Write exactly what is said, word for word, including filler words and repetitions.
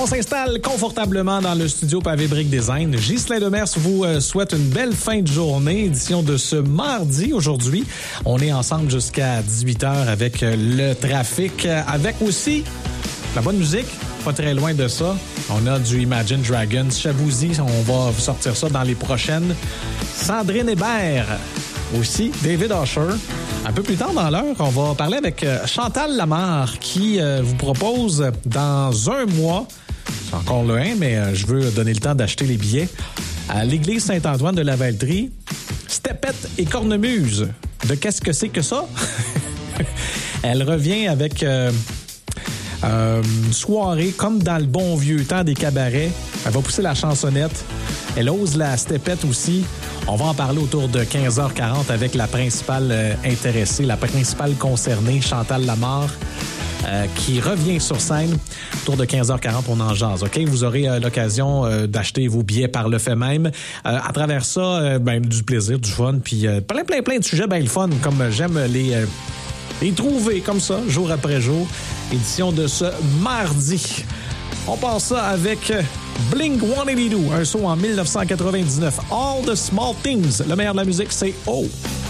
On s'installe confortablement dans le studio Pavé Brick Design. Ghislain Demers vous souhaite une belle fin de journée, édition de ce mardi aujourd'hui. On est ensemble jusqu'à dix-huit heures avec le trafic, avec aussi la bonne musique, pas très loin de ça. On a du Imagine Dragons, Shaboozey, on va vous sortir ça dans les prochaines. Sandrine Hébert aussi, David Usher. Un peu plus tard dans l'heure, on va parler avec Chantal Lamarre qui euh, vous propose dans un mois, c'est encore le un, mais euh, je veux donner le temps d'acheter les billets, à l'église Saint-Antoine de la Valtrie, Stepette et Cornemuse. De qu'est-ce que c'est que ça? Elle revient avec euh, euh, une soirée comme dans le bon vieux temps des cabarets. Elle va pousser la chansonnette. Elle ose la Stepette aussi. On va en parler autour de quinze heures quarante avec la principale euh, intéressée, la principale concernée, Chantal Lamarre, euh, qui revient sur scène. Autour de quinze heures quarante, on en jase, OK? Vous aurez euh, l'occasion euh, d'acheter vos billets par le fait même. Euh, à travers ça, euh, ben, du plaisir, du fun, puis euh, plein, plein, plein de sujets bien le fun, comme j'aime les, euh, les trouver comme ça, jour après jour. Édition de ce mardi. On passe ça avec Blink cent quatre-vingt-douze, un saut en dix-neuf cent quatre-vingt-dix-neuf. All the Small Things. Le meilleur de la musique, c'est O.